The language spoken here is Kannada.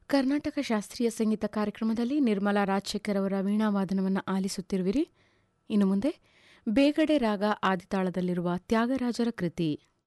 ಕರ್ನಾಟಕ ಶಾಸ್ತ್ರೀಯ ಸಂಗೀತ ಕಾರ್ಯಕ್ರಮದಲ್ಲಿ ನಿರ್ಮಲಾ ರಾಜಶೇಖರ್ ಅವರ ವೀಣಾವಾದನವನ್ನು ಆಲಿಸುತ್ತಿರುವಿರಿ. ಇನ್ನು ಮುಂದೆ ಬೇಗಡೆ ರಾಗ ಆದಿತಾಳದಲ್ಲಿರುವ ತ್ಯಾಗರಾಜರ ಕೃತಿ